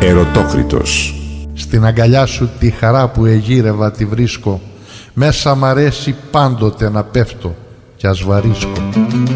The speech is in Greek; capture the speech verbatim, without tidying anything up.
Ερωτόκριτος. Στην αγκαλιά σου τη χαρά που εγείρευα τη βρίσκω. Μέσα μ' αρέσει πάντοτε να πέφτω κι ας βαρίσκω.